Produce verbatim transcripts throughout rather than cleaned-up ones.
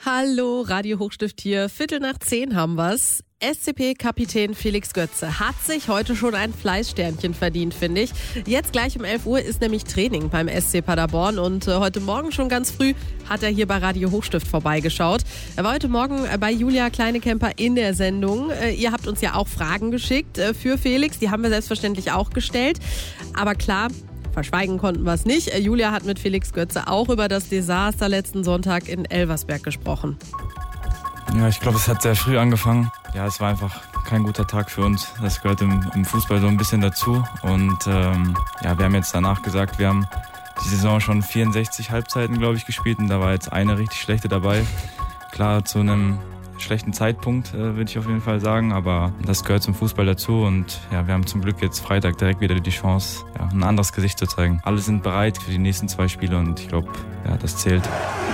Hallo, Radio Hochstift hier. Viertel nach zehn haben wir's. S C P-Kapitän Felix Götze hat sich heute schon ein Fleißsternchen verdient, finde ich. Jetzt gleich um elf Uhr ist nämlich Training beim S C Paderborn und äh, heute Morgen schon ganz früh hat er hier bei Radio Hochstift vorbeigeschaut. Er war heute Morgen bei Julia Kleinekemper in der Sendung. Äh, ihr habt uns ja auch Fragen geschickt äh, für Felix, die haben wir selbstverständlich auch gestellt. Aber klar, verschweigen konnten wir es nicht. Äh, Julia hat mit Felix Götze auch über das Desaster letzten Sonntag in Elversberg gesprochen. Ja, ich glaube, es hat sehr früh angefangen. Ja, es war einfach kein guter Tag für uns. Das gehört im, im Fußball so ein bisschen dazu. Und ähm, ja, wir haben jetzt danach gesagt, wir haben die Saison schon vierundsechzig Halbzeiten, glaube ich, gespielt. Und da war jetzt eine richtig schlechte dabei. Klar, zu einem schlechten Zeitpunkt, äh, würde ich auf jeden Fall sagen. Aber das gehört zum Fußball dazu. Und ja, wir haben zum Glück jetzt Freitag direkt wieder die Chance, ja, ein anderes Gesicht zu zeigen. Alle sind bereit für die nächsten zwei Spiele und ich glaube, ja, das zählt.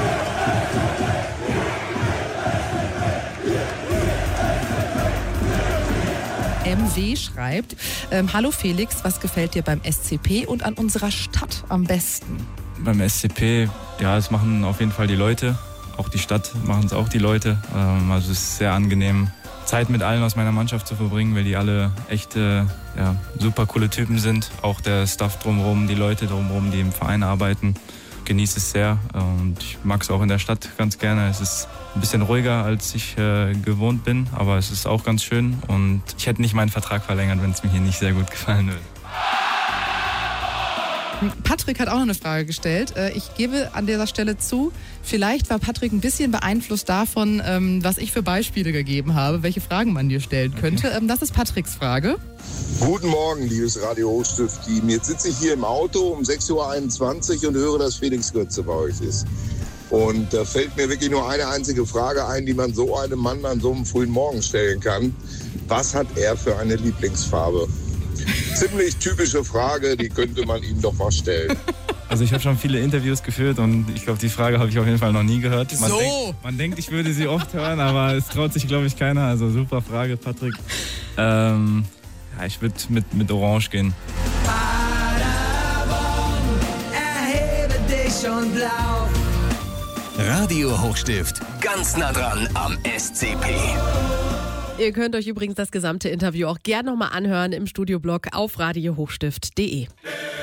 M W schreibt, ähm, hallo Felix, was gefällt dir beim S C P und an unserer Stadt am besten? Beim S C P, ja, es machen auf jeden Fall die Leute. Auch die Stadt machen es auch die Leute. Ähm, also es ist sehr angenehm, Zeit mit allen aus meiner Mannschaft zu verbringen, weil die alle echt äh, ja, super coole Typen sind. Auch der Staff drumherum, die Leute drumherum, die im Verein arbeiten. Genieße es sehr und ich mag es auch in der Stadt ganz gerne. Es ist ein bisschen ruhiger, als ich äh, gewohnt bin, aber es ist auch ganz schön und ich hätte nicht meinen Vertrag verlängert, wenn es mir hier nicht sehr gut gefallen würde. Patrick hat auch noch eine Frage gestellt. Ich gebe an dieser Stelle zu, vielleicht war Patrick ein bisschen beeinflusst davon, was ich für Beispiele gegeben habe, welche Fragen man dir stellen könnte. Okay. Das ist Patricks Frage. Guten Morgen, liebes Radio Hochstift-Team. Jetzt sitze ich hier im Auto um sechs Uhr einundzwanzig und höre, dass Felix Götze bei euch ist. Und da fällt mir wirklich nur eine einzige Frage ein, die man so einem Mann an so einem frühen Morgen stellen kann. Was hat er für eine Lieblingsfarbe? Ziemlich typische Frage, die könnte man ihm doch mal stellen. Also ich habe schon viele Interviews geführt und ich glaube, die Frage habe ich auf jeden Fall noch nie gehört. Man, so. denkt, man denkt, ich würde sie oft hören, aber es traut sich, glaube ich, keiner. Also super Frage, Patrick. Ähm, ja, ich würde mit, mit Orange gehen. Paderborn, erhebe dich und lauf. Radio Hochstift, ganz nah dran am S C P. Ihr könnt euch übrigens das gesamte Interview auch gerne nochmal anhören im Studioblog auf radio hochstift punkt de.